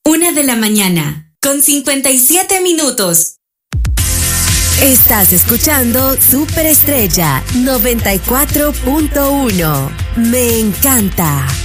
1:57 a.m. Estás escuchando Superestrella 94.1. Me encanta.